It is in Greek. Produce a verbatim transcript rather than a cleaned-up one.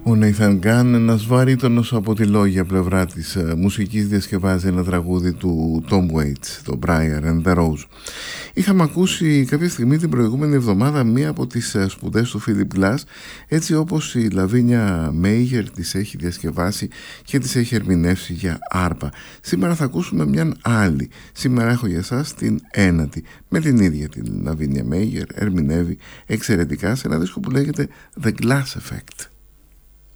Ο Nathan Gunn, ένας βαρύτονος από τη λόγια πλευρά της uh, μουσικής, διασκευάζει ένα τραγούδι του Tom Waits, το Briar and the Rose. Είχαμε ακούσει κάποια στιγμή την προηγούμενη εβδομάδα μία από τις uh, σπουδές του Philip Glass, έτσι όπως η Λαβίνια Μέιγερ τις έχει διασκευάσει και τις έχει ερμηνεύσει για άρπα. Σήμερα θα ακούσουμε μιαν άλλη. Σήμερα έχω για εσάς την ένατη, με την ίδια την Λαβίνια Μέιγερ, ερμηνεύει εξαιρετικά σε ένα δίσκο που λέγεται The Glass Effect.